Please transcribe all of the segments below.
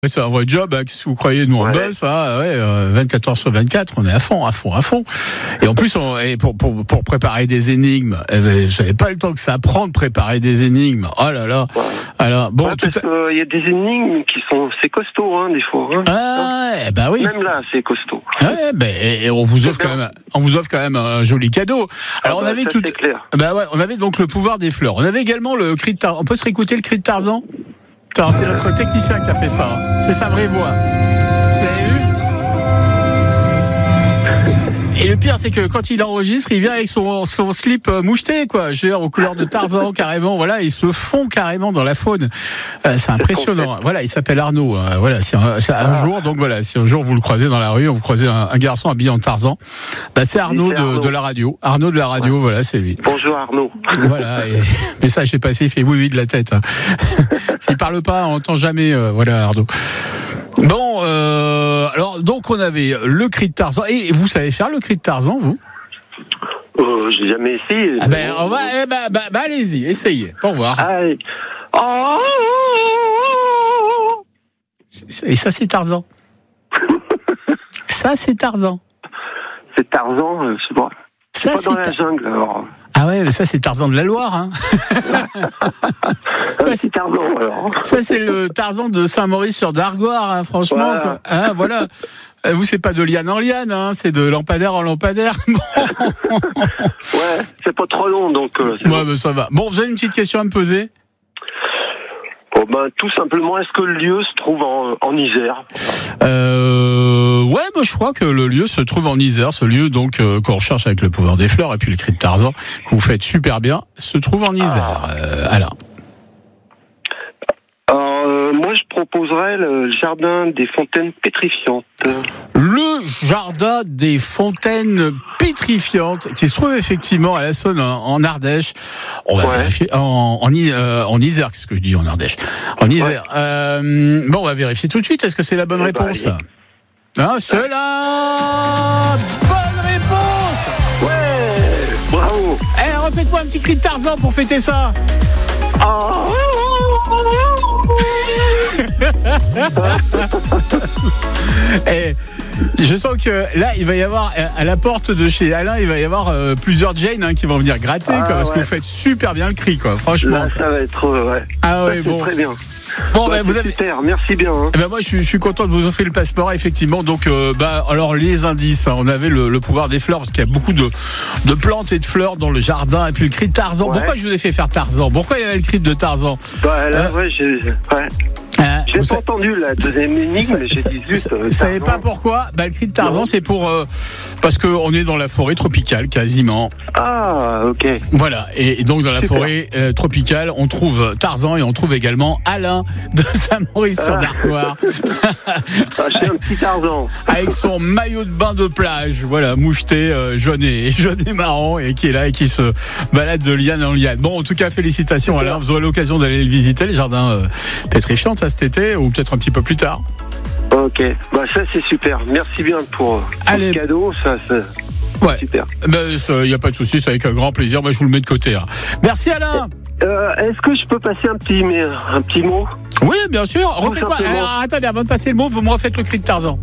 C'est un vrai job, hein. Qu'est-ce que vous croyez, nous on bosse, hein, 24 heures sur 24, on est à fond. Et en plus, pour préparer des énigmes, j'avais pas le temps que ça prend de préparer des énigmes. Oh là là. Ouais. Alors bon, il y a des énigmes qui sont, c'est costaud, hein, des fois. Hein. Ah, bah oui. Même là, c'est costaud. Ouais, et on vous offre quand même un joli cadeau. Alors on avait tout. C'est clair. Bah ouais, on avait donc le pouvoir des fleurs. On avait également le cri de Tarzan. On peut se réécouter le cri de Tarzan? Alors, c'est notre technicien qui a fait ça. C'est sa vraie voix. Vous avez vu ? Et le pire, c'est que quand il enregistre, il vient avec son slip moucheté, quoi. Je veux dire, aux couleurs de Tarzan, carrément. Voilà, ils se fond carrément dans la faune. C'est impressionnant. Voilà, il s'appelle Arnaud. Voilà, si un jour, donc voilà, si un jour vous le croisez dans la rue, vous croisez un garçon habillé en Tarzan, bah c'est Arnaud de la radio. Arnaud de la radio, voilà, c'est lui. Bonjour Arnaud. Voilà, message est passé, il fait oui de la tête. S'il parle pas, on n'entend jamais. Voilà, Arnaud. Bon, alors donc on avait le cri de Tarzan. Et vous savez faire le cri de Tarzan, vous ? J'ai jamais essayé. Ah ben on va, allez-y, essayez, pour voir. Allez. Et ça c'est Tarzan. Ça c'est Tarzan. C'est Tarzan, je sais pas. Ça c'est pas dans la jungle alors. Ah ouais, mais ça c'est Tarzan de la Loire, hein. Ça c'est Tarzan alors. Ça c'est le Tarzan de Saint-Maurice-sur-Dargoire, hein, franchement. Voilà. Quoi. Hein, voilà. Vous c'est pas de liane en liane, hein, c'est de lampadaire en lampadaire. Ouais, c'est pas trop long donc. Ouais, mais ça va. Bon, vous avez une petite question à me poser ? Tout simplement, est-ce que le lieu se trouve en Isère ? Ouais, moi je crois que le lieu se trouve en Isère. Ce lieu donc qu'on recherche avec le pouvoir des fleurs et puis le cri de Tarzan que vous faites super bien se trouve en Isère. Alors, moi je proposerais le jardin des fontaines pétrifiantes. Le jardin des fontaines pétrifiantes qui se trouve effectivement à la Saône en Ardèche. On va vérifier en Isère. Qu'est-ce que je dis en Ardèche ? En Isère. Bon, on va vérifier tout de suite. Est-ce que c'est la bonne réponse ? Hein, c'est la bonne réponse. Ouais, bravo. Refaites-moi un petit cri de Tarzan pour fêter ça. Et je sens que là, il va y avoir à la porte de chez Alain, il va y avoir plusieurs Jane qui vont venir gratter, quoi, parce que vous faites super bien le cri, quoi. Franchement. Là, ça va être Ah ouais, bon. Très bien. Bon, vous avez. Super, merci bien. Hein. Moi, je suis content de vous offrir le passeport, effectivement. Donc, alors les indices, hein, on avait le pouvoir des fleurs parce qu'il y a beaucoup de plantes et de fleurs dans le jardin, et puis le cri de Tarzan. Ouais. Pourquoi je vous ai fait faire Tarzan ? Pourquoi il y avait le cri de Tarzan ? Je l'ai pas entendu la deuxième énigme, mais j'ai dit juste. Vous savez pas pourquoi ? Le cri de Tarzan, c'est parce que on est dans la forêt tropicale quasiment. Ah, ok. Voilà, et donc dans la forêt tropicale, on trouve Tarzan et on trouve également Alain de Saint-Maurice-sur-Dargoire. J'ai un petit Tarzan. Avec son maillot de bain de plage, voilà, moucheté, jaune et marron, et qui est là et qui se balade de liane en liane. Bon, en tout cas, félicitations Alain, vous aurez l'occasion d'aller le visiter, le jardin pétrifiant, cet été, ou peut-être un petit peu plus tard. Ok, ça c'est super. Merci bien pour ce cadeau, ça c'est super. Il n'y a pas de souci, c'est avec un grand plaisir. Moi, je vous le mets de côté. Hein. Merci Alain. Est-ce que je peux passer un petit mot ? Oui, bien sûr. Refaites-moi. Alors, attendez, avant de passer le mot, vous me refaites le cri de Tarzan.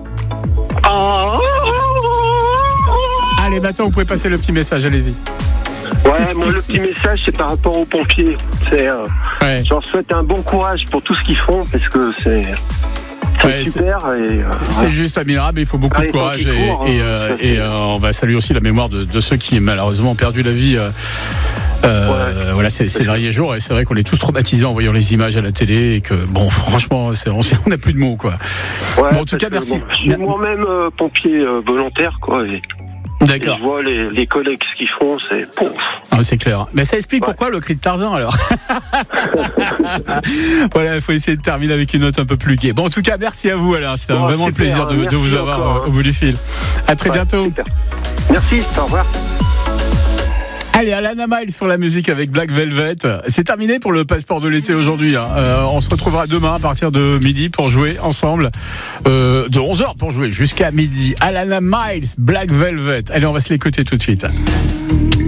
Allez, maintenant, vous pouvez passer le petit message, allez-y. Ouais, moi le petit message c'est par rapport aux pompiers. Je leur souhaite un bon courage pour tout ce qu'ils font parce que c'est super. C'est juste admirable, il faut beaucoup de courage et on va saluer aussi la mémoire de ceux qui malheureusement ont perdu la vie. Voilà, ces derniers jours, et c'est vrai qu'on est tous traumatisés en voyant les images à la télé et que bon, franchement, on n'a plus de mots, quoi. Ouais, bon, en tout cas, merci. Je suis moi-même pompier volontaire, quoi. D'accord. Et je vois les collègues ce qu'ils font, c'est pouf. C'est clair. Mais ça explique pourquoi le cri de Tarzan alors. Voilà, il faut essayer de terminer avec une note un peu plus gaie. Bon, en tout cas, merci à vous Alain. C'était vraiment le plaisir de vous avoir au bout du fil. À très bientôt. Super. Merci, au revoir. Allez, Alana Miles pour la musique avec Black Velvet. C'est terminé pour le passeport de l'été aujourd'hui. On se retrouvera demain à partir de midi pour jouer ensemble. De 11h pour jouer jusqu'à midi. Alana Miles, Black Velvet. Allez, on va se l'écouter tout de suite.